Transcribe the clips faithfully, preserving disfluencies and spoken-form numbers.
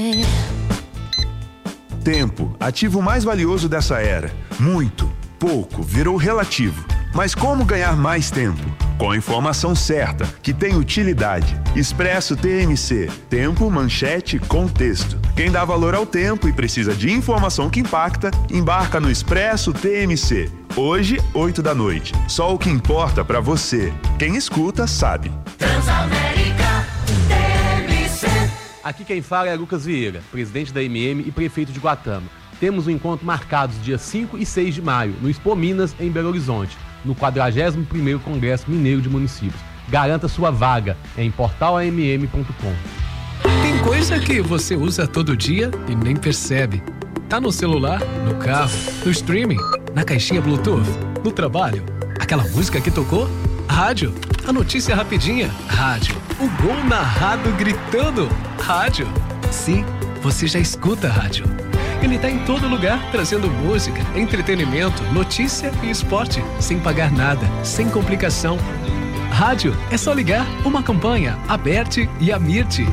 Tempo, ativo mais valioso dessa era. Muito, pouco, virou relativo. Mas como ganhar mais tempo? Com a informação certa, que tem utilidade. Expresso T M C. Tempo, manchete, contexto. Quem dá valor ao tempo e precisa de informação que impacta, embarca no Expresso T M C. Hoje, oito da noite. Só o que importa pra você. Quem escuta, sabe. Transamérica T M C. Aqui quem fala é Lucas Vieira, presidente da M M e prefeito de Guatama. Temos um encontro marcado dias cinco e seis de maio, no Expo Minas, em Belo Horizonte, no quadragésimo primeiro Congresso Mineiro de Municípios. Garanta sua vaga em portal a m m ponto com. Tem coisa que você usa todo dia e nem percebe. Tá no celular, no carro, no streaming, na caixinha Bluetooth, no trabalho. Aquela música que tocou? Rádio. A notícia rapidinha? Rádio. O gol narrado gritando? Rádio. Sim, você já escuta rádio. Ele tá em todo lugar, trazendo música, entretenimento, notícia e esporte, sem pagar nada, sem complicação. Rádio é só ligar uma campanha, Aberte e Amirte.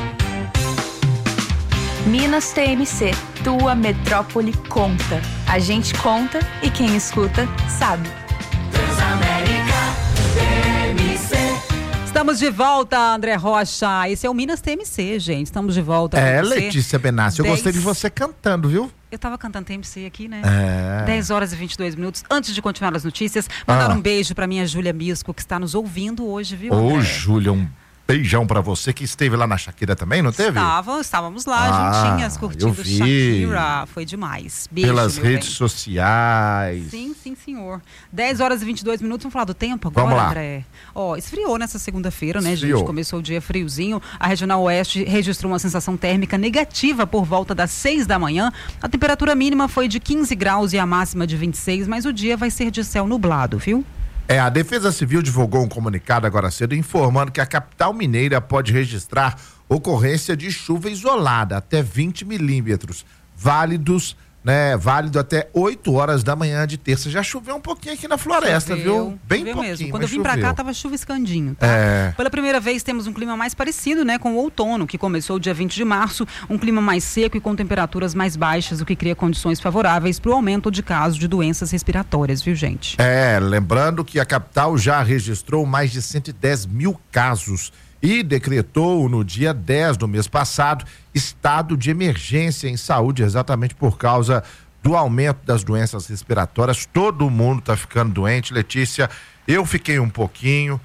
Minas T M C, tua metrópole conta. A gente conta e quem escuta sabe. Transamérica T M C. Estamos de volta, André Rocha. Esse é o Minas T M C, gente. Estamos de volta. É, Letícia Benassi, eu dez... gostei de você cantando, viu? Eu tava cantando T M C aqui, né? É. dez horas e vinte e dois minutos. Antes de continuar as notícias, mandar Ah. um beijo pra minha Júlia Misco, que está nos ouvindo hoje, viu, Ô, André? Júlia, um beijão pra você que esteve lá na Shakira também, não teve? Estava, estávamos lá, Ah, juntinhas, curtindo eu vi. Shakira. Foi demais. Beijo, Pelas meu redes bem. sociais. Sim, sim, senhor. dez horas e vinte e dois minutos, vamos falar do tempo agora, Vamos lá. André? Ó, esfriou nessa segunda-feira, né, Esfriou. gente? Começou o dia friozinho. A Regional Oeste registrou uma sensação térmica negativa por volta das seis da manhã. A temperatura mínima foi de quinze graus e a máxima de vinte e seis, mas o dia vai ser de céu nublado, viu? É, a Defesa Civil divulgou um comunicado agora cedo informando que a capital mineira pode registrar ocorrência de chuva isolada até vinte milímetros, válidos, né, válido até oito horas da manhã de terça. Já choveu um pouquinho aqui na floresta, Choveu, viu? Bem choveu pouquinho, mesmo. Quando eu mas vim pra cá, choveu. tava chuviscandinho, tá? É. Pela primeira vez temos um clima mais parecido, né, com o outono, que começou dia vinte de março, um clima mais seco e com temperaturas mais baixas, o que cria condições favoráveis para o aumento de casos de doenças respiratórias, viu, gente? É, lembrando que a capital já registrou mais de cento e dez mil casos e decretou no dia dez do mês passado estado de emergência em saúde, exatamente por causa do aumento das doenças respiratórias. Todo mundo tá ficando doente, Letícia. Eu fiquei um pouquinho,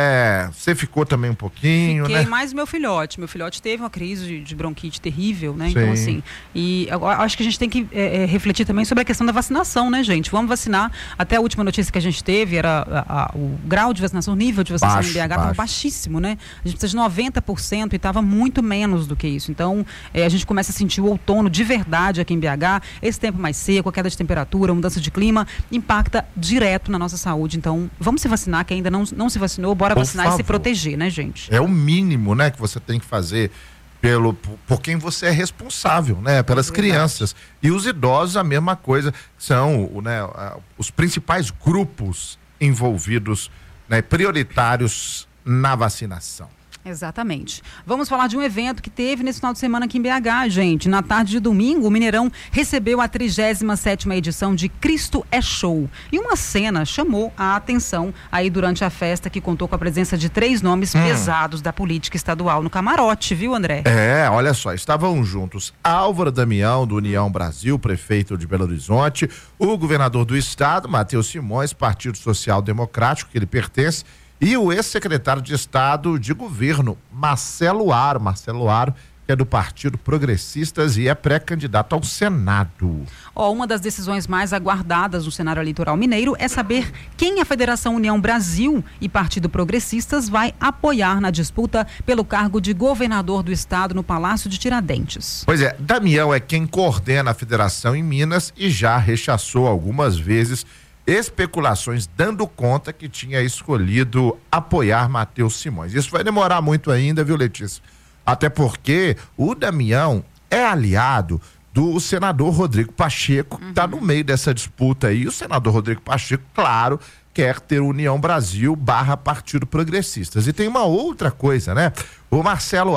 é, você ficou também um pouquinho, Fiquei né? mais meu filhote. Meu filhote teve uma crise de, de bronquite terrível, né? Sim. Então, assim, e agora acho que a gente tem que é, é, refletir também sobre a questão da vacinação, né, gente? Vamos vacinar. Até a última notícia que a gente teve era a, a, o grau de vacinação, o nível de vacinação Baixo, no B H estava baixo. baixíssimo, né? A gente precisa de noventa por cento e estava muito menos do que isso. Então, é, a gente começa a sentir o outono de verdade aqui em B H. Esse tempo mais seco, a queda de temperatura, a mudança de clima, impacta direto na nossa saúde. Então, vamos se vacinar, quem ainda não, não se vacinou, bora Por vacinar e se favor. proteger, né, gente? É o mínimo, né, que você tem que fazer pelo por, por quem você é responsável, né, pelas Verdade. crianças. E os idosos a mesma coisa, são, o, né, a- os principais grupos envolvidos, né, prioritários na vacinação. Exatamente. Vamos falar de um evento que teve nesse final de semana aqui em B H, gente. Na tarde de domingo, o Mineirão recebeu a trigésima sétima edição de Cristo é Show. E uma cena chamou a atenção aí durante a festa, que contou com a presença de três nomes Hum. pesados da política estadual no camarote, viu, André? É, olha só, estavam juntos Álvaro Damião, do União Brasil, prefeito de Belo Horizonte, o governador do estado, Matheus Simões, Partido Social Democrático, que ele pertence, e o ex-secretário de Estado de Governo, Marcelo Aro, Marcelo Aro, que é do Partido Progressistas e é pré-candidato ao Senado. Ó, uma das decisões mais aguardadas no cenário eleitoral mineiro é saber quem a Federação União Brasil e Partido Progressistas vai apoiar na disputa pelo cargo de governador do estado no Palácio de Tiradentes. Pois é, Damião é quem coordena a federação em Minas e já rechaçou algumas vezes especulações, dando conta que tinha escolhido apoiar Matheus Simões. Isso vai demorar muito ainda, viu, Letícia? Até porque o Damião é aliado do senador Rodrigo Pacheco, que está no meio dessa disputa aí. O senador Rodrigo Pacheco, claro, quer ter União Brasil barra Partido Progressistas. E tem uma outra coisa, né? O Marcelo Aro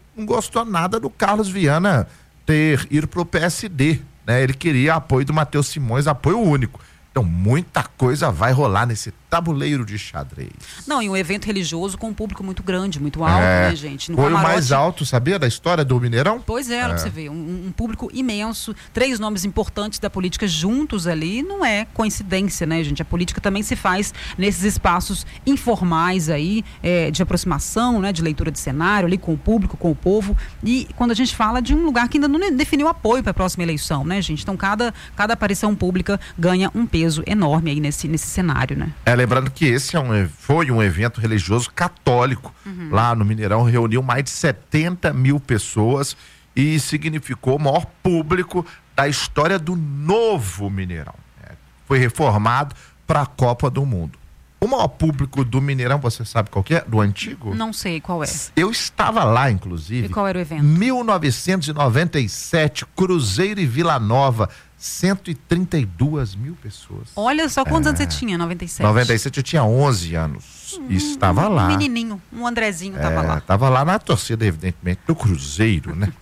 não gostou nada do Carlos Viana ter ido pro P S D, né? Ele queria apoio do Matheus Simões, apoio único. Então, muita coisa vai rolar nesse tabuleiro de xadrez. Não, e um evento religioso com um público muito grande, muito alto, É, né, gente? No foi o camarote- mais alto, sabia, da história do Mineirão? Pois é, olha pra você ver, um, um público imenso, três nomes importantes da política juntos ali, não é coincidência, né, gente? A política também se faz nesses espaços informais aí, é, de aproximação, né, de leitura de cenário ali com o público, com o povo, e quando a gente fala de um lugar que ainda não definiu apoio para a próxima eleição, né, gente? Então, cada, cada aparição pública ganha um peso enorme aí nesse, nesse cenário, né? É, lembrando que esse é um, foi um evento religioso católico. Uhum. Lá no Mineirão, reuniu mais de setenta mil pessoas e significou o maior público da história do novo Mineirão. É, foi reformado para a Copa do Mundo. O maior público do Mineirão, você sabe qual que é? Do antigo? Não sei qual é. Eu estava lá, inclusive. E qual era o evento? mil novecentos e noventa e sete, Cruzeiro e Vila Nova, cento e trinta e duas mil pessoas. Olha só quantos anos você tinha, noventa e sete? noventa e sete eu tinha onze anos. E estava lá. Um menininho, um Andrezinho tava É, lá. Tava lá na torcida, evidentemente, do Cruzeiro, né?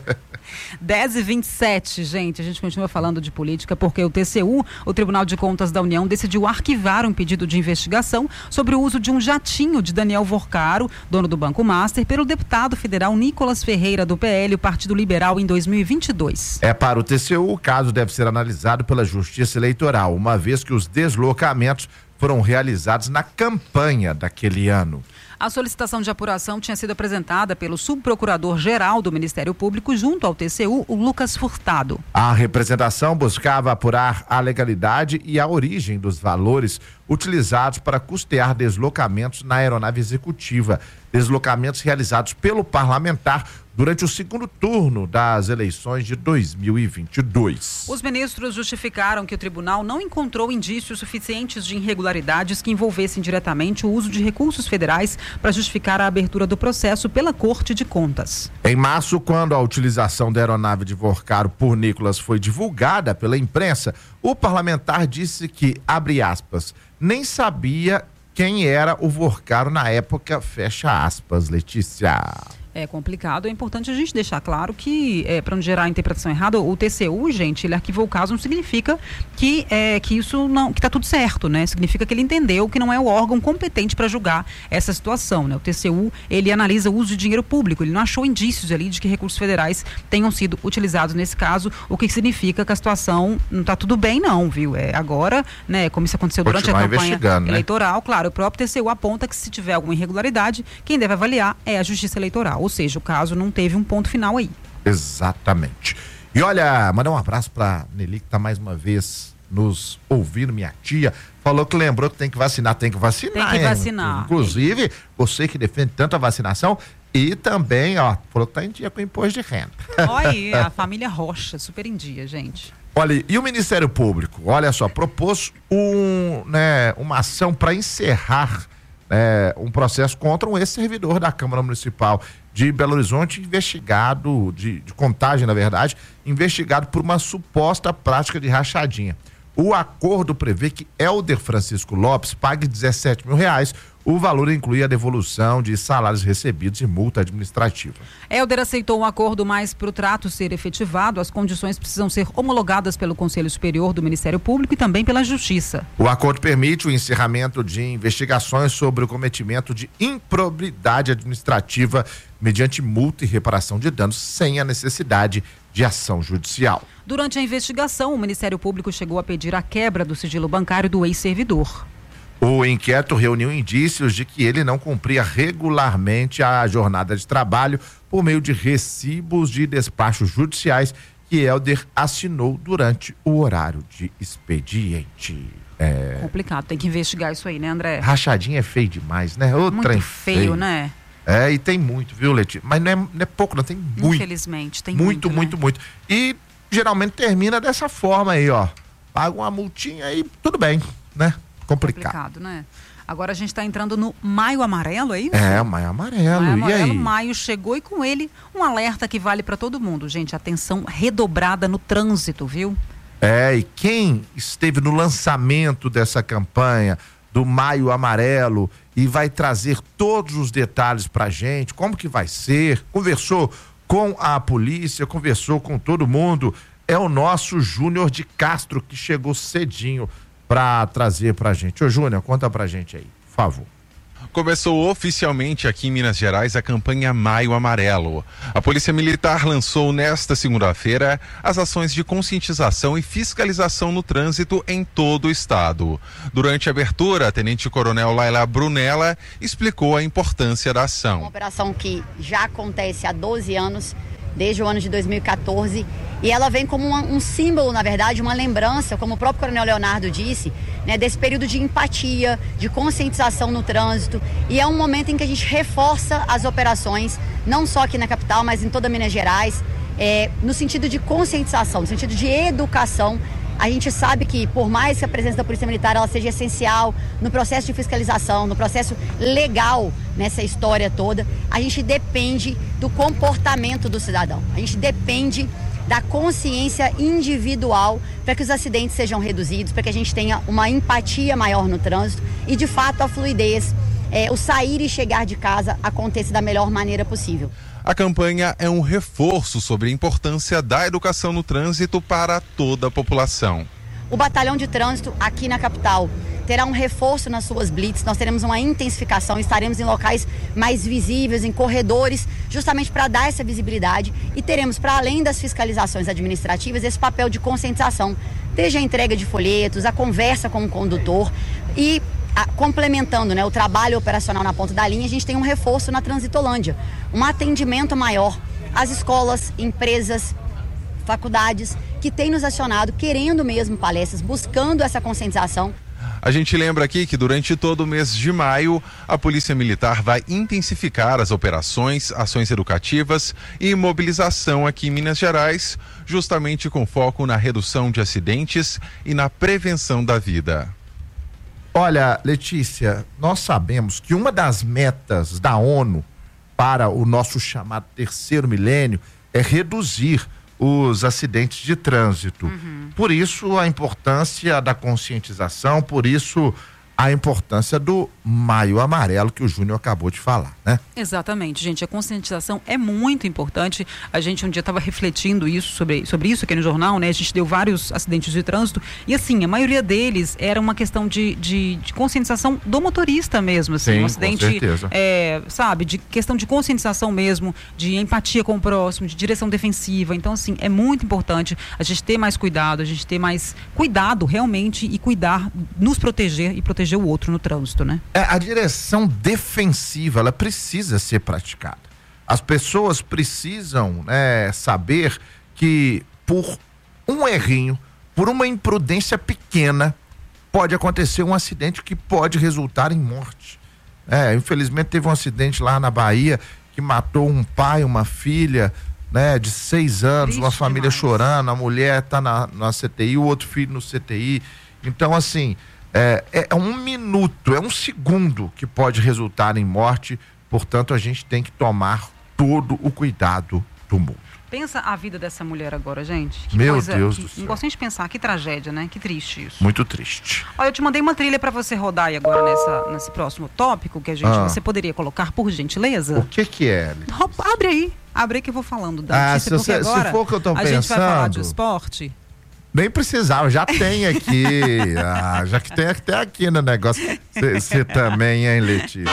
dez e vinte e sete, gente, a gente continua falando de política porque o T C U, o Tribunal de Contas da União, decidiu arquivar um pedido de investigação sobre o uso de um jatinho de Daniel Vorcaro, dono do Banco Master, pelo deputado federal Nicolas Ferreira, do P L, o Partido Liberal, em dois mil e vinte e dois. É, para o T C U, o caso deve ser analisado pela Justiça Eleitoral, uma vez que os deslocamentos foram realizados na campanha daquele ano. A solicitação de apuração tinha sido apresentada pelo subprocurador-geral do Ministério Público junto ao T C U, o Lucas Furtado. A representação buscava apurar a legalidade e a origem dos valores utilizados para custear deslocamentos na aeronave executiva, deslocamentos realizados pelo parlamentar durante o segundo turno das eleições de dois mil e vinte e dois. Os ministros justificaram que o tribunal não encontrou indícios suficientes de irregularidades que envolvessem diretamente o uso de recursos federais para justificar a abertura do processo pela Corte de Contas. Em março, quando a utilização da aeronave de Vorcaro por Nicolas foi divulgada pela imprensa, o parlamentar disse que, abre aspas, nem sabia quem era o Vorcaro na época, fecha aspas, Letícia. É complicado, é importante a gente deixar claro que, é, para não gerar interpretação errada, o T C U, gente, ele arquivou o caso, não significa que, é, que isso não, que tá tudo certo, né? Significa que ele entendeu que não é o órgão competente para julgar essa situação, né? O T C U, ele analisa o uso de dinheiro público, ele não achou indícios ali de que recursos federais tenham sido utilizados nesse caso, o que significa que a situação não tá tudo bem não, viu? É, agora, né, como isso aconteceu durante Continuar a campanha investigando, né? eleitoral, claro, o próprio T C U aponta que se tiver alguma irregularidade, quem deve avaliar é a Justiça Eleitoral. Ou seja, o caso não teve um ponto final aí. Exatamente. E olha, mandar um abraço pra Nelly, que tá mais uma vez nos ouvindo, minha tia. Falou que lembrou que tem que vacinar, tem que vacinar. Tem que hein? vacinar. Inclusive, você que defende tanto a vacinação e também, ó, falou que tá em dia com imposto de renda. Olha aí, a família Rocha, super em dia, gente. Olha, e o Ministério Público, olha só, propôs um, né, uma ação para encerrar É, um processo contra um ex-servidor da Câmara Municipal de Belo Horizonte, investigado, de, de Contagem, na verdade, investigado por uma suposta prática de rachadinha. O acordo prevê que Hélder Francisco Lopes pague dezessete mil reais. O valor inclui a devolução de salários recebidos e multa administrativa. Hélder aceitou um acordo, mas para o trato ser efetivado, as condições precisam ser homologadas pelo Conselho Superior do Ministério Público e também pela Justiça. O acordo permite o encerramento de investigações sobre o cometimento de improbidade administrativa mediante multa e reparação de danos sem a necessidade de ação judicial. Durante a investigação, o Ministério Público chegou a pedir a quebra do sigilo bancário do ex-servidor. O inquérito reuniu indícios de que ele não cumpria regularmente a jornada de trabalho por meio de recibos de despachos judiciais que Hélder assinou durante o horário de expediente. É... Complicado, tem que investigar isso aí, né, André? Rachadinha é feio demais, né? Ô, Muito trem feio, feio, né? É, e tem muito, viu, Letícia? Mas não é, não é pouco, não, tem muito. Infelizmente, tem muito. muito, Muito, né? muito, E geralmente termina dessa forma aí, ó. Paga uma multinha e tudo bem, né? Complicado. Complicado, né? Agora a gente está entrando no Maio Amarelo, é isso? É, maio amarelo. Maio E Amarelo, aí? maio chegou e com ele um alerta que vale para todo mundo, gente. Atenção redobrada no trânsito, viu? É, e quem esteve no lançamento dessa campanha do Maio Amarelo e vai trazer todos os detalhes pra gente, como que vai ser, conversou com a polícia, conversou com todo mundo, é o nosso Júnior de Castro, que chegou cedinho pra trazer pra gente. Ô Júnior, conta pra gente aí, por favor. Começou oficialmente aqui em Minas Gerais a campanha Maio Amarelo. A Polícia Militar lançou nesta segunda-feira as ações de conscientização e fiscalização no trânsito em todo o estado. Durante a abertura, a Tenente-Coronel Laila Brunella explicou a importância da ação. Uma operação que já acontece há doze anos, desde o ano de dois mil e quatorze, e ela vem como uma, um símbolo, na verdade, uma lembrança, como o próprio Coronel Leonardo disse, né, desse período de empatia, de conscientização no trânsito, e é um momento em que a gente reforça as operações, não só aqui na capital, mas em toda Minas Gerais, é, no sentido de conscientização, no sentido de educação. A gente sabe que, por mais que a presença da Polícia Militar ela seja essencial no processo de fiscalização, no processo legal nessa história toda, a gente depende do comportamento do cidadão. A gente depende da consciência individual para que os acidentes sejam reduzidos, para que a gente tenha uma empatia maior no trânsito e, de fato, a fluidez, é, o sair e chegar de casa aconteça da melhor maneira possível. A campanha é um reforço sobre a importância da educação no trânsito para toda a população. O batalhão de trânsito aqui na capital terá um reforço nas suas blitz, nós teremos uma intensificação, estaremos em locais mais visíveis, em corredores, justamente para dar essa visibilidade, e teremos, para além das fiscalizações administrativas, esse papel de conscientização, desde a entrega de folhetos, a conversa com o condutor e a, complementando, né, o trabalho operacional na ponta da linha, a gente tem um reforço na Transitolândia, um atendimento maior às escolas, empresas, faculdades que têm nos acionado, querendo mesmo palestras, buscando essa conscientização. A gente lembra aqui que durante todo o mês de maio, a Polícia Militar vai intensificar as operações, ações educativas e mobilização aqui em Minas Gerais, justamente com foco na redução de acidentes e na prevenção da vida. Olha, Letícia, nós sabemos que uma das metas da ONU para o nosso chamado terceiro milênio é reduzir os acidentes de trânsito. Uhum. Por isso a importância da conscientização, por isso a importância do Maio Amarelo que o Júnior acabou de falar, né? Exatamente, gente, a conscientização é muito importante. A gente um dia estava refletindo isso sobre, sobre isso aqui no jornal, né? A gente deu vários acidentes de trânsito e assim, a maioria deles era uma questão de, de, de conscientização do motorista mesmo, assim, Sim, um acidente, com certeza. é, sabe, de questão de conscientização mesmo, de empatia com o próximo, de direção defensiva. Então, assim, é muito importante a gente ter mais cuidado, a gente ter mais cuidado realmente e cuidar, nos proteger e proteger o outro no trânsito, né? É, a direção defensiva, ela precisa ser praticada. As pessoas precisam, né, saber que por um errinho, por uma imprudência pequena, pode acontecer um acidente que pode resultar em morte. É, infelizmente teve um acidente lá na Bahia que matou um pai, uma filha, né, de seis anos, Triste uma família demais. Chorando, a mulher tá na, na C T I, o outro filho no C T I. Então, assim, É, é um minuto, é um segundo que pode resultar em morte, portanto a gente tem que tomar todo o cuidado do mundo. Pensa a vida dessa mulher agora, gente. Que Meu coisa, Deus que, do céu. Não gosto nem de pensar, que tragédia, né? Que triste isso. Muito triste. Olha, eu te mandei uma trilha para você rodar aí agora nessa, nesse próximo tópico que a gente, Ah. você poderia colocar, por gentileza? O que que é? Abre aí, abre aí que eu vou falando da Ah, notícia, se porque você- se agora for o que eu tô a gente vai falar de pensando- esporte. Nem precisava, já tem aqui. Ah, já que tem até aqui no negócio. Você também, hein, Letícia?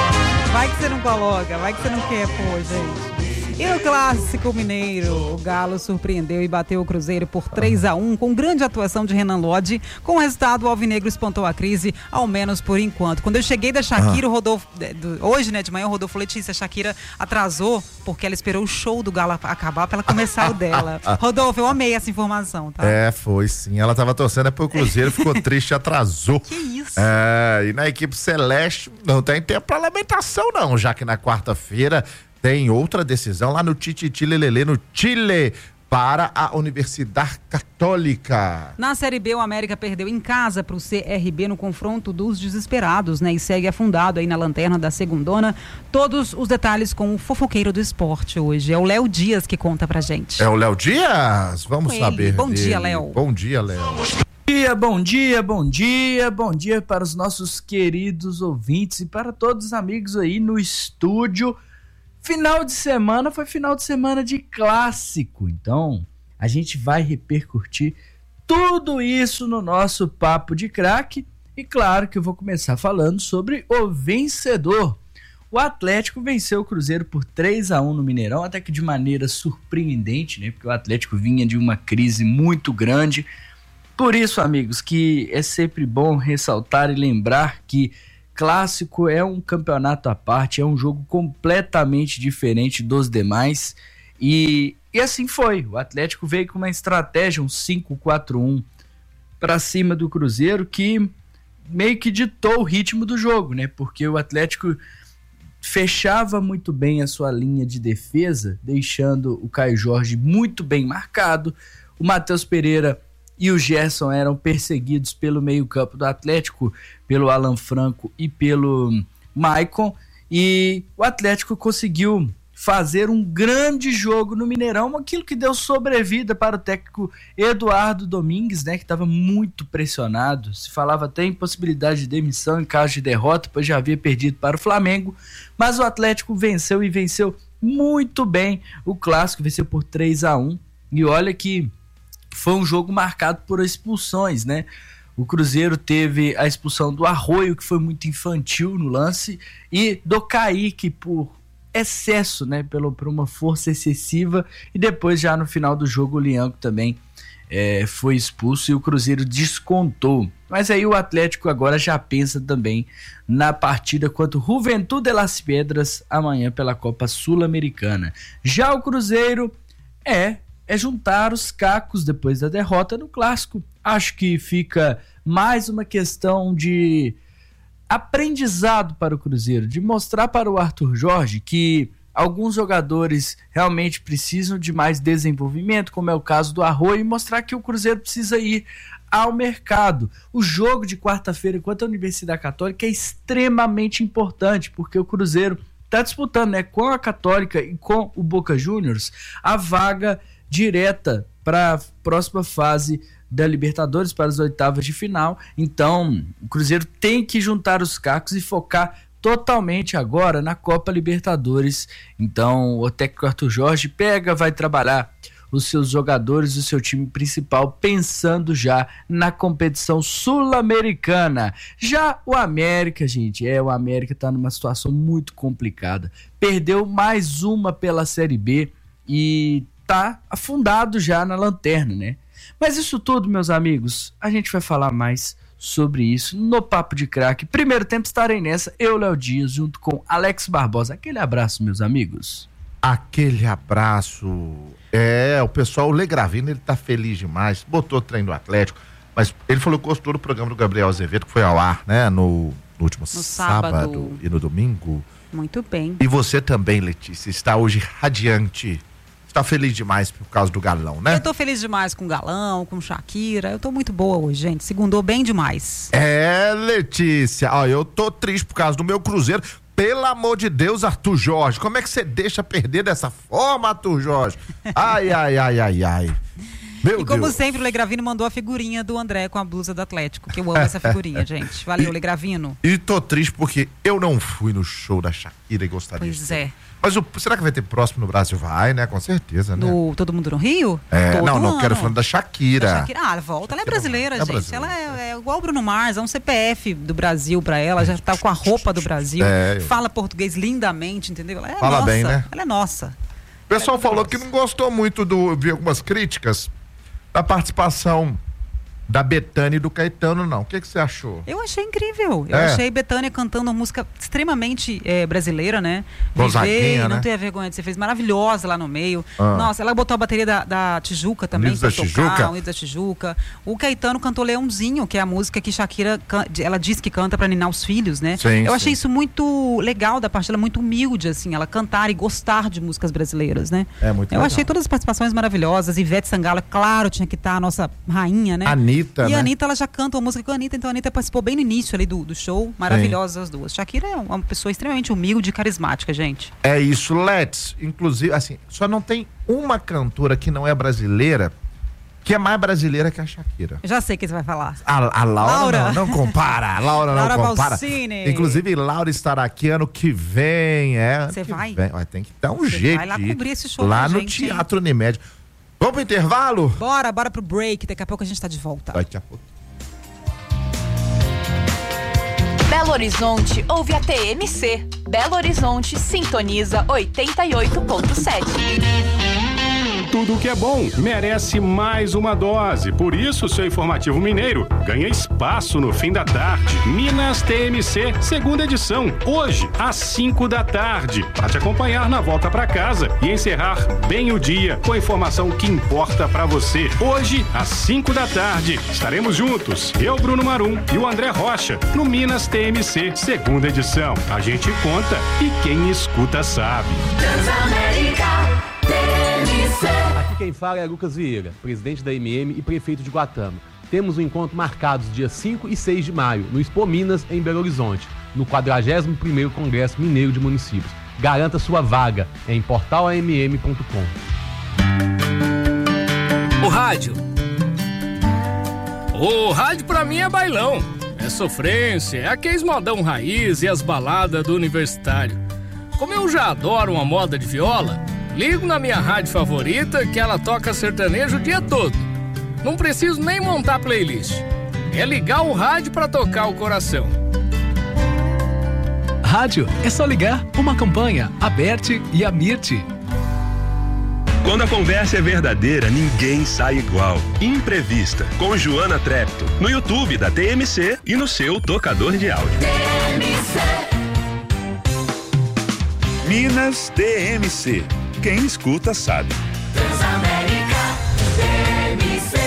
Vai que você não coloca, vai que você não quer, pô, gente. E no Clássico Mineiro, o Galo surpreendeu e bateu o Cruzeiro por três a um, com grande atuação de Renan Lodge. Com o resultado, o Alvinegro espantou a crise, ao menos por enquanto. Quando eu cheguei da Shakira, o Rodolfo, do, hoje, né, de manhã, o Rodolfo Letícia, a Shakira atrasou, porque ela esperou o show do Galo acabar pra ela começar o dela. Rodolfo, eu amei essa informação, tá? É, foi sim. Ela tava torcendo é pro Cruzeiro, ficou triste, atrasou. Que isso? É, e na equipe Celeste não tem tempo pra lamentação, não, já que na quarta-feira tem outra decisão lá no Tititi Lelele, no Chile, para a Universidade Católica. Na Série B, o América perdeu em casa para o C R B no confronto dos desesperados, né? E segue afundado aí na lanterna da segundona. Todos os detalhes com o fofoqueiro do esporte hoje. É o Léo Dias que conta pra gente. É o Léo Dias? Vamos Com saber. ele. Bom dele. dia, Léo. Bom dia, Léo. dia, bom dia, bom dia, bom dia para os nossos queridos ouvintes e para todos os amigos aí no estúdio. Final de semana foi final de semana de clássico, então a gente vai repercutir tudo isso no nosso Papo de Craque e claro que eu vou começar falando sobre o vencedor. O Atlético venceu o Cruzeiro por três a um no Mineirão, até que de maneira surpreendente, né? Porque o Atlético vinha de uma crise muito grande. Por isso, amigos, que é sempre bom ressaltar e lembrar que clássico é um campeonato à parte, é um jogo completamente diferente dos demais. E, e assim foi, o Atlético veio com uma estratégia, um cinco quatro um para cima do Cruzeiro, que meio que ditou o ritmo do jogo, né? Porque o Atlético fechava muito bem a sua linha de defesa, deixando o Caio Jorge muito bem marcado, o Matheus Pereira e o Gerson eram perseguidos pelo meio-campo do Atlético, pelo Alan Franco e pelo Maicon, e o Atlético conseguiu fazer um grande jogo no Mineirão, aquilo que deu sobrevida para o técnico Eduardo Domingues, né, que estava muito pressionado, se falava até em possibilidade de demissão em caso de derrota, pois já havia perdido para o Flamengo, mas o Atlético venceu e venceu muito bem o clássico, venceu por três a um, e olha que foi um jogo marcado por expulsões, né? O Cruzeiro teve a expulsão do Arroio, que foi muito infantil no lance, e do Kaique por excesso, né? Pelo, por uma força excessiva, e depois já no final do jogo o Lianco também é, foi expulso e o Cruzeiro descontou. Mas aí o Atlético agora já pensa também na partida contra o Juventude de Las Piedras amanhã pela Copa Sul-Americana. Já o Cruzeiro é... é juntar os cacos depois da derrota no clássico. Acho que fica mais uma questão de aprendizado para o Cruzeiro, de mostrar para o Arthur Jorge que alguns jogadores realmente precisam de mais desenvolvimento, como é o caso do Arroio, e mostrar que o Cruzeiro precisa ir ao mercado. O jogo de quarta-feira contra a Universidade Católica é extremamente importante, porque o Cruzeiro está disputando, né, com a Católica e com o Boca Juniors a vaga direta para a próxima fase da Libertadores, para as oitavas de final. Então o Cruzeiro tem que juntar os cacos e focar totalmente agora na Copa Libertadores. Então o técnico Arthur Jorge pega, vai trabalhar os seus jogadores, o seu time principal, pensando já na competição sul-americana. Já o América, gente, é, o América está numa situação muito complicada, perdeu mais uma pela Série B e tá afundado já na lanterna, né? Mas isso tudo, meus amigos, a gente vai falar mais sobre isso no Papo de Craque. Primeiro tempo estarei nessa, eu, Léo Dias, junto com Alex Barbosa. Aquele abraço, meus amigos. Aquele abraço. É, o pessoal, o Legravino, ele tá feliz demais, botou o trem do Atlético, mas ele falou que gostou do programa do Gabriel Azevedo, que foi ao ar, né, no, no último No sábado. sábado E no domingo. Muito bem. E você também, Letícia, está hoje radiante. Tá feliz demais por causa do galão, né? Eu tô feliz demais com o Galão, com Shakira. Eu tô muito boa hoje, gente. Segundou bem demais. É, Letícia. Ó, eu tô triste por causa do meu Cruzeiro. Pelo amor de Deus, Arthur Jorge. Como é que você deixa perder dessa forma, Arthur Jorge? Ai, ai, ai, ai, ai. Meu e como Deus. sempre, o Legravino mandou a figurinha do André com a blusa do Atlético, que eu amo essa figurinha, gente. Valeu, Legravino. E tô triste porque eu não fui no show da Shakira e gostaria de Pois ter. é. Mas o, será que vai ter próximo no Brasil? Vai, né? Com certeza, né? No Todo Mundo no Rio? É, Todo não, não ano. quero falando da Shakira. Da Shakira. Ah, volta. Ela é brasileira, É gente. brasileira. Ela é, é igual o Bruno Mars, é um C P F do Brasil pra ela. Já tá com a roupa do Brasil. É, eu- Fala português lindamente, entendeu? Ela é Fala nossa. bem, né? Ela é nossa. O pessoal falou que não gostou muito do. Vi algumas críticas da participação da Bethânia e do Caetano, não. O que que você achou? Eu achei incrível. Eu É. achei Bethânia cantando uma música extremamente eh, brasileira, né? Gonzaguinha, Viver, né? não ter vergonha de ser feliz. Maravilhosa lá no meio. Ah. Nossa, ela botou a bateria da, da Tijuca também. Unidos da pra tocar, Tijuca? Unidos da Tijuca. O Caetano cantou Leãozinho, que é a música que Shakira, can- ela diz que canta pra ninar os filhos, né? Sim, Eu sim. achei isso muito legal da parte dela, muito humilde, assim, ela cantar e gostar de músicas brasileiras, né? É muito Eu legal. achei todas as participações maravilhosas. Ivete Sangalo, claro, tinha que estar a nossa rainha, né? Anitta, E né? a Anitta, ela já canta uma música com a Anitta, então a Anitta participou bem no início ali do, do show. Maravilhosas as duas. Shakira é uma pessoa extremamente humilde e carismática, gente. É isso, Let's. Inclusive, assim, só não tem uma cantora que não é brasileira que é mais brasileira que a Shakira. Eu já sei o que você vai falar. A, a Laura, Laura. Não, não compara. A Laura, Laura não compara. Balsini. Inclusive, Laura estará aqui ano que vem. É, Você vai? Vem. Ué, tem que dar um Você jeito. vai lá de ir cobrir esse show lá pra no gente, hein? Teatro Unimed. Vamos pro intervalo? Bora, bora pro break. Daqui a pouco a gente tá de volta. Daqui a pouco. Belo Horizonte ouve a T M C. Belo Horizonte sintoniza oitenta e oito ponto sete. Tudo que é bom merece mais uma dose. Por isso, seu informativo mineiro ganha espaço no fim da tarde. Minas T M C, segunda edição, hoje, às cinco da tarde. Para te acompanhar na volta para casa e encerrar bem o dia com a informação que importa para você. Hoje, às cinco da tarde, estaremos juntos. Eu, Bruno Marum e o André Rocha, no Minas T M C, segunda edição. A gente conta e quem escuta sabe. Transamérica T M C. Aqui quem fala é Lucas Vieira, presidente da M M e prefeito de Guatama. Temos um encontro marcado dia cinco e seis de maio, no Expo Minas, em Belo Horizonte, no quadragésimo primeiro Congresso Mineiro de Municípios. Garanta sua vaga em portal a m m ponto com. O rádio. O rádio pra mim é bailão. É sofrência, é aqueles modão raiz e as baladas do universitário. Como eu já adoro uma moda de viola, ligo na minha rádio favorita que ela toca sertanejo o dia todo. Não preciso nem montar playlist. É ligar o rádio pra tocar o coração. Rádio é só ligar uma campanha, a Berti e a Mirti. Quando a conversa é verdadeira, ninguém sai igual. Imprevista, com Joana Trepto, no YouTube da T M C e no seu tocador de áudio. T M C. Minas T M C. Quem escuta sabe. Transamérica T M C.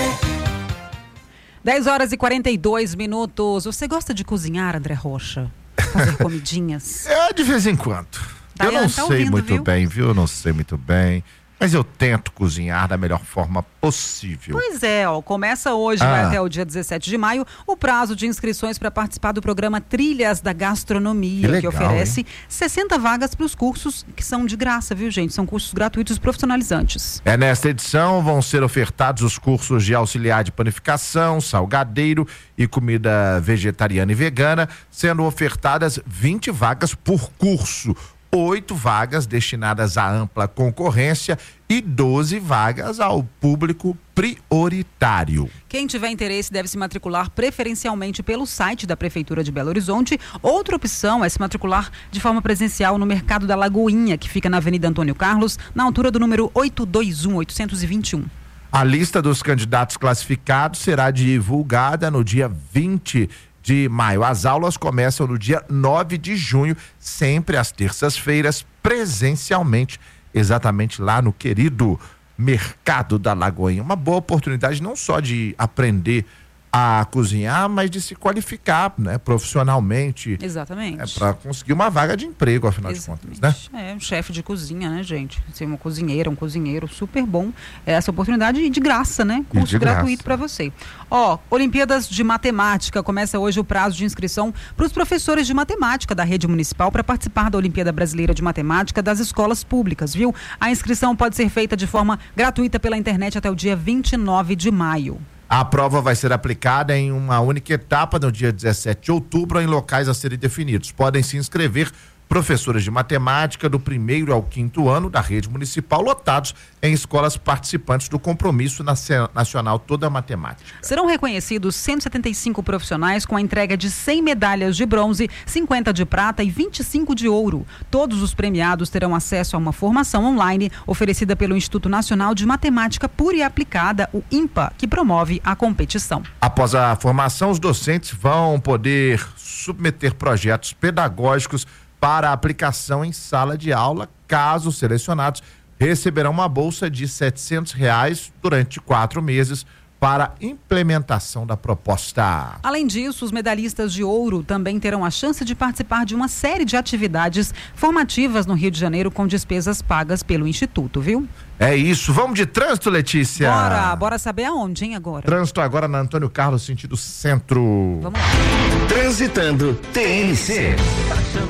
dez horas e quarenta e dois minutos. Você gosta de cozinhar, André Rocha? Fazer comidinhas? É, de vez em quando. Daiane eu não tá sei ouvindo, muito viu? bem, viu? Eu não sei muito bem. Mas eu tento cozinhar da melhor forma possível. Pois é, ó, começa hoje, Ah. vai até o dia dezessete de maio, o prazo de inscrições para participar do programa Trilhas da Gastronomia, Que que, legal, oferece hein? sessenta vagas para os cursos que são de graça, viu, gente? São cursos gratuitos profissionalizantes. É, nesta edição vão ser ofertados os cursos de auxiliar de panificação, salgadeiro e comida vegetariana e vegana, sendo ofertadas vinte vagas por curso. Oito vagas destinadas à ampla concorrência e doze vagas ao público prioritário. Quem tiver interesse deve se matricular preferencialmente pelo site da Prefeitura de Belo Horizonte. Outra opção é se matricular de forma presencial no Mercado da Lagoinha, que fica na Avenida Antônio Carlos, na altura do número oitocentos e vinte e um, oitocentos e vinte e um. A lista dos candidatos classificados será divulgada no dia vinte de maio. As aulas começam no dia nove de junho, sempre às terças-feiras, presencialmente, exatamente lá no querido Mercado da Lagoinha. Uma boa oportunidade não só de aprender a cozinhar, mas de se qualificar, né, profissionalmente. Exatamente. É, para conseguir uma vaga de emprego, afinal Exatamente. de contas, né? É, um chefe de cozinha, né, gente? Ser uma cozinheira, um cozinheiro, super bom. É essa oportunidade de graça, né? E Curso de gratuito graça. para você. Ó, Olimpíadas de Matemática. Começa hoje o prazo de inscrição para os professores de matemática da rede municipal para participar da Olimpíada Brasileira de Matemática das escolas públicas, viu? A inscrição pode ser feita de forma gratuita pela internet até o dia vinte e nove de maio. A prova vai ser aplicada em uma única etapa no dia dezessete de outubro em locais a serem definidos. Podem se inscrever professores de matemática do primeiro ao quinto ano da rede municipal, lotados em escolas participantes do Compromisso Nacional Toda Matemática. Serão reconhecidos cento e setenta e cinco profissionais com a entrega de cem medalhas de bronze, cinquenta de prata e vinte e cinco de ouro. Todos os premiados terão acesso a uma formação online oferecida pelo Instituto Nacional de Matemática Pura e Aplicada, o INPA, que promove a competição. Após a formação, os docentes vão poder submeter projetos pedagógicos para aplicação em sala de aula. Caso selecionados, receberão uma bolsa de setecentos reais durante quatro meses para implementação da proposta. Além disso, os medalhistas de ouro também terão a chance de participar de uma série de atividades formativas no Rio de Janeiro com despesas pagas pelo Instituto, viu? É isso. Vamos de trânsito, Letícia? Bora, bora saber aonde, hein, agora? Trânsito agora na Antônio Carlos, sentido centro. Vamos lá. Transitando T N C. Tá achando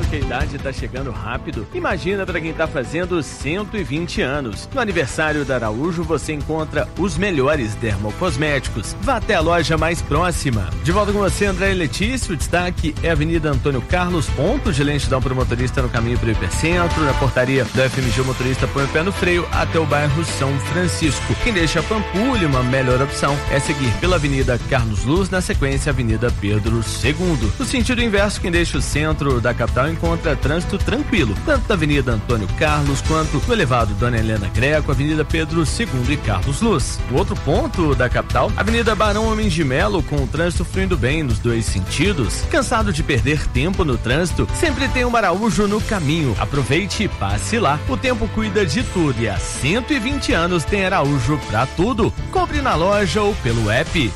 que a idade tá chegando rápido? Imagina para quem tá fazendo cento e vinte anos. No aniversário da Araújo você encontra os melhores dermocosméticos. Vá até a loja mais próxima. De volta com você, André e Letícia. O destaque é a Avenida Antônio Carlos, ponto de lentidão para o motorista no caminho para o Hipercentro. Na portaria da F M G, o motorista põe o pé no freio até o bairro São Francisco. Quem deixa a Pampulha uma melhor opção é seguir pela Avenida Carlos Luz, na sequência Avenida Pedro segundo. No sentido inverso, quem deixa o centro da capital encontra trânsito tranquilo, tanto na Avenida Antônio Carlos quanto no elevado Dona Helena Greco, Avenida Pedro segundo e Carlos Luz. O outro ponto da capital, Avenida Barão Homens de Melo, com o trânsito fluindo bem nos dois sentidos. Cansado de perder tempo no trânsito? Sempre tem um Araújo no caminho. Aproveite e passe lá. O tempo cuida de tudo e há cento e vinte anos tem Araújo pra tudo. Compre na loja ou pelo app.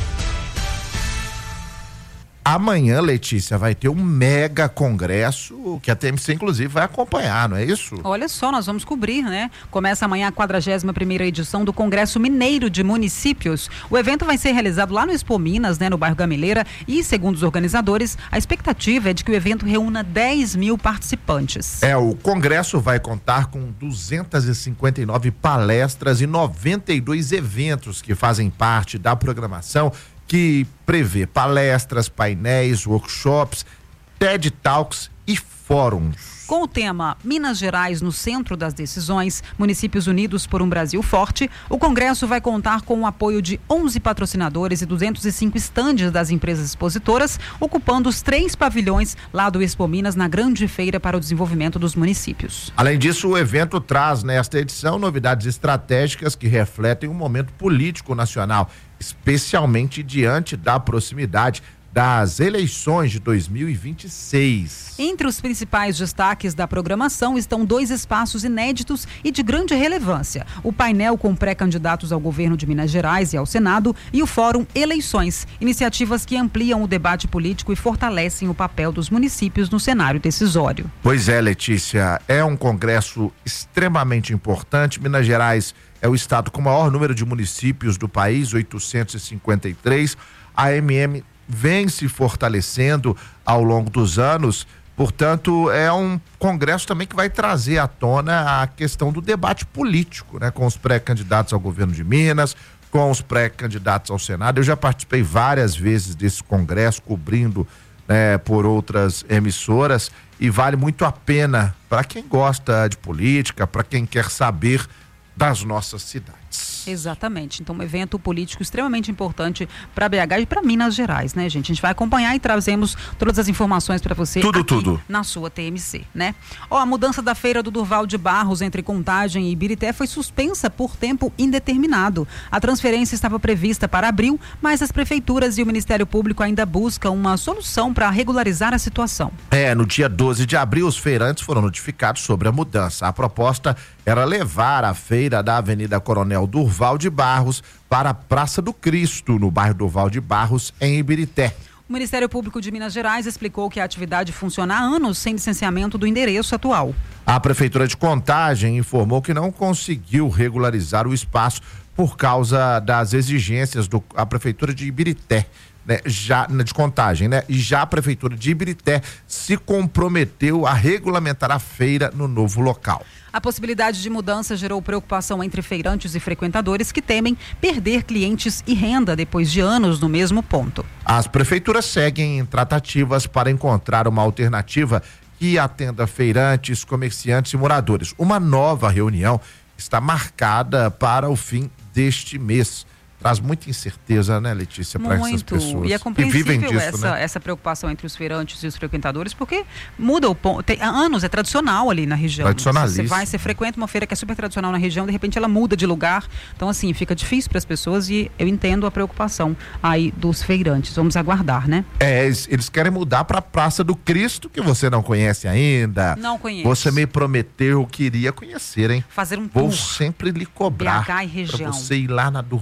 Amanhã, Letícia, vai ter um mega congresso que a T M C, inclusive, vai acompanhar, não é isso? Olha só, nós vamos cobrir, né? Começa amanhã a quadragésima primeira edição do Congresso Mineiro de Municípios. O evento vai ser realizado lá no Expo Minas, né, no bairro Gameleira, e, segundo os organizadores, a expectativa é de que o evento reúna dez mil participantes. É, o congresso vai contar com duzentas e cinquenta e nove palestras e noventa e dois eventos que fazem parte da programação, que prevê palestras, painéis, workshops, TED Talks e fóruns. Com o tema Minas Gerais no centro das decisões, Municípios Unidos por um Brasil Forte, o congresso vai contar com o apoio de onze patrocinadores e duzentos e cinco estandes das empresas expositoras, ocupando os três pavilhões lá do Expo Minas, na grande feira para o desenvolvimento dos municípios. Além disso, o evento traz nesta edição novidades estratégicas que refletem o momento político nacional, especialmente diante da proximidade das eleições de dois mil e vinte e seis. Entre os principais destaques da programação estão dois espaços inéditos e de grande relevância: o painel com pré-candidatos ao governo de Minas Gerais e ao Senado e o Fórum Eleições, iniciativas que ampliam o debate político e fortalecem o papel dos municípios no cenário decisório. Pois é, Letícia, é um congresso extremamente importante. Minas Gerais é o estado com o maior número de municípios do país, oitocentos e cinquenta e três. A M M vem se fortalecendo ao longo dos anos, portanto é um congresso também que vai trazer à tona a questão do debate político, né, com os pré-candidatos ao governo de Minas, com os pré-candidatos ao Senado. Eu já participei várias vezes desse congresso, cobrindo, né, por outras emissoras, e vale muito a pena para quem gosta de política, para quem quer saber das nossas cidades. Exatamente. Então, um evento político extremamente importante para B H e para Minas Gerais, né, gente? A gente vai acompanhar e trazemos todas as informações para você tudo, aqui tudo. na sua T M C, né? Ó, a mudança da feira do Durval de Barros entre Contagem e Ibirité foi suspensa por tempo indeterminado. A transferência estava prevista para abril, mas as prefeituras e o Ministério Público ainda buscam uma solução para regularizar a situação. É, no dia doze de abril, os feirantes foram notificados sobre a mudança. A proposta era levar a feira da Avenida Coronel Durval de Barros para a Praça do Cristo, no bairro Durval de Barros, em Ibirité. O Ministério Público de Minas Gerais explicou que a atividade funciona há anos sem licenciamento do endereço atual. A Prefeitura de Contagem informou que não conseguiu regularizar o espaço por causa das exigências da Prefeitura de Ibirité, né, já de Contagem, né? E já a Prefeitura de Ibirité se comprometeu a regulamentar a feira no novo local. A possibilidade de mudança gerou preocupação entre feirantes e frequentadores que temem perder clientes e renda depois de anos no mesmo ponto. As prefeituras seguem em tratativas para encontrar uma alternativa que atenda feirantes, comerciantes e moradores. Uma nova reunião está marcada para o fim deste mês. Traz muita incerteza, né, Letícia, para essas pessoas e é compreensível que vivem disso, essa, né? essa preocupação entre os feirantes e os frequentadores, porque muda o ponto. Tem, há anos é tradicional ali na região. Tradicionalista. Você vai, você frequenta uma feira que é super tradicional na região, de repente ela muda de lugar. Então, assim, fica difícil para as pessoas e eu entendo a preocupação aí dos feirantes. Vamos aguardar, né? É, eles, eles querem mudar para a Praça do Cristo, que você não conhece ainda. Não conheço. Você me prometeu que iria conhecer, hein? Fazer um Vou tour. sempre lhe cobrar. B H e região. Pra você ir lá na Durval de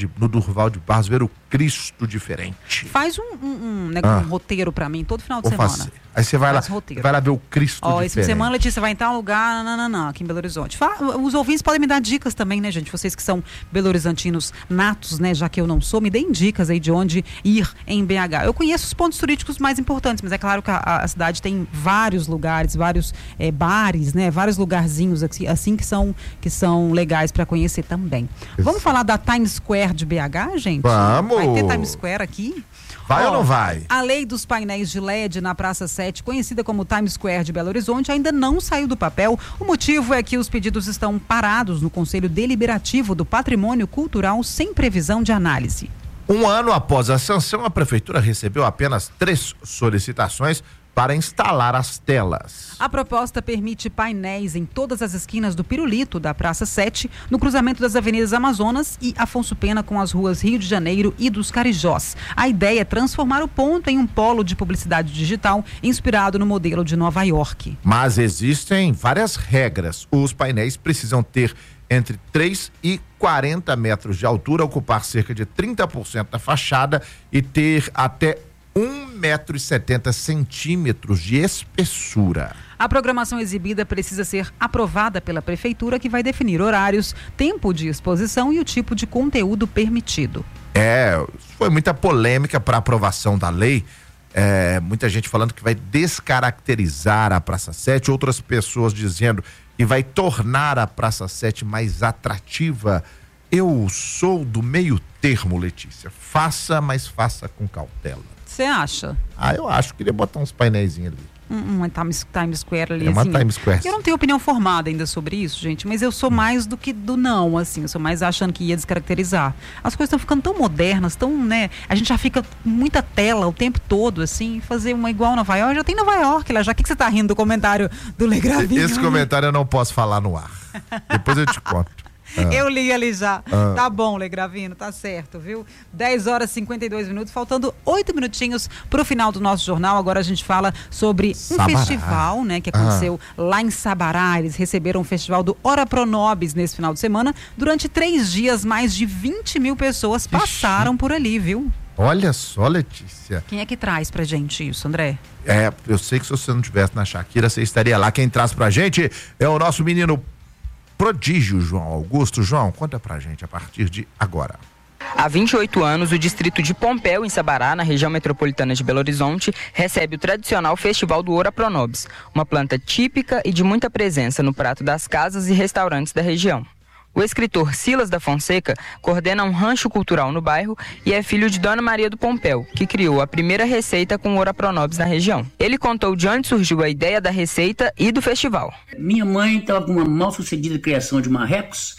de, no Durval de Barros, ver o Cristo diferente. Faz um, um, um, né, Ah. um roteiro pra mim, todo final de Vou semana. fazer. Aí você vai lá, Faz roteiro. vai lá ver o Cristo Ó, diferente. esse fim de semana, Letícia, vai entrar um lugar, não, não, não, aqui em Belo Horizonte. Fa- Os ouvintes podem me dar dicas também, né, gente? Vocês que são belo-horizontinos natos, né, já que eu não sou, me deem dicas aí de onde ir em B H. Eu conheço os pontos turísticos mais importantes, mas é claro que a, a cidade tem vários lugares, vários é, bares, né, vários lugarzinhos assim, assim que são, que são legais para conhecer também. Vamos falar da Times Square de B H, gente? Vamos! Vai ter Times Square aqui? Vai Ó, ou não vai? A lei dos painéis de L E D na Praça sete, conhecida como Times Square de Belo Horizonte, ainda não saiu do papel. O motivo é que os pedidos estão parados no Conselho Deliberativo do Patrimônio Cultural sem previsão de análise. Um ano após a sanção, a prefeitura recebeu apenas três solicitações para instalar as telas. A proposta permite painéis em todas as esquinas do Pirulito, da Praça sete, no cruzamento das avenidas Amazonas e Afonso Pena com as ruas Rio de Janeiro e dos Carijós. A ideia é transformar o ponto em um polo de publicidade digital inspirado no modelo de Nova York. Mas existem várias regras. Os painéis precisam ter entre três e quarenta metros de altura, ocupar cerca de trinta por cento da fachada e ter até um metro e setenta centímetros de espessura. A programação exibida precisa ser aprovada pela prefeitura, que vai definir horários, tempo de exposição e o tipo de conteúdo permitido. É, foi muita polêmica para a aprovação da lei. É, muita gente falando que vai descaracterizar a Praça sete, outras pessoas dizendo que vai tornar a Praça sete mais atrativa. Eu sou do meio termo, Letícia. Faça, mas faça com cautela. Você acha? Ah, eu acho que queria botar uns painéisinhos ali. Um, uma Times, Times Square ali, É uma assim. Times Square. Eu não tenho opinião formada ainda sobre isso, gente, mas eu sou mais do que do não, assim. Eu sou mais achando que ia descaracterizar. As coisas estão ficando tão modernas, tão, né? A gente já fica com muita tela o tempo todo, assim. Fazer uma igual Nova York. Já tem Nova York lá. Já que, que você tá rindo do comentário do Legravinho? Esse comentário eu não posso falar no ar. Depois eu te conto. Ah. Eu li ali já. Ah. Tá bom, Legravino, tá certo, viu? dez horas e cinquenta e dois minutos, faltando oito minutinhos pro final do nosso jornal. Agora a gente fala sobre um Sabará. festival, né, que aconteceu Ah. lá em Sabará. Eles receberam o festival do Ora Pro Nobis nesse final de semana. Durante três dias, mais de vinte mil pessoas passaram por ali, viu? Olha só, Letícia. Quem é que traz pra gente isso, André? É, eu sei que se você não estivesse na Shakira, você estaria lá. Quem traz pra gente é o nosso menino prodígio, João Augusto. João, conta pra gente a partir de agora. Há vinte e oito anos, o distrito de Pompéu, em Sabará, na região metropolitana de Belo Horizonte, recebe o tradicional Festival do Ora Pro Nobis, uma planta típica e de muita presença no prato das casas e restaurantes da região. O escritor Silas da Fonseca coordena um rancho cultural no bairro e é filho de Dona Maria do Pompéu, que criou a primeira receita com Ora Pro Nobis na região. Ele contou de onde surgiu a ideia da receita e do festival. Minha mãe estava com uma mal sucedida criação de marrecos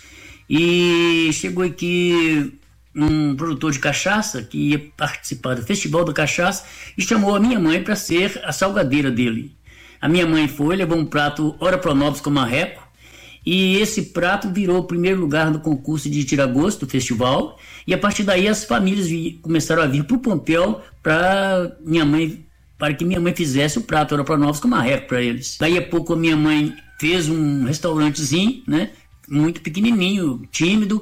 e chegou aqui um produtor de cachaça que ia participar do Festival da Cachaça e chamou a minha mãe para ser a salgadeira dele. A minha mãe foi, levou um prato Ora Pro Nobis com marreco, e esse prato virou o primeiro lugar no concurso de tira-gosto do festival. E a partir daí as famílias vi, começaram a vir para o Pompéu para minha mãe, para que minha mãe fizesse o prato Ora Pro Nobis com marreco para eles. Daí a pouco a minha mãe fez um restaurantezinho, né? Muito pequenininho, tímido.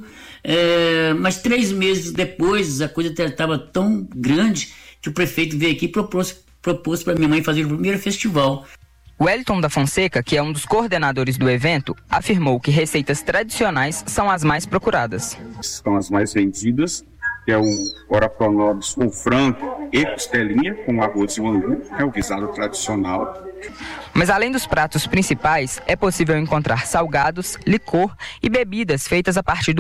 É, mas três meses depois a coisa estava tão grande que o prefeito veio aqui e propôs, propôs para minha mãe fazer o primeiro festival. Wellington da Fonseca, que é um dos coordenadores do evento, afirmou que receitas tradicionais são as mais procuradas. São as mais vendidas, que é o Ora Pro Nobis com frango e costelinha, com arroz e o angu, é o guisado tradicional. Mas além dos pratos principais, é possível encontrar salgados, licor e bebidas feitas a partir do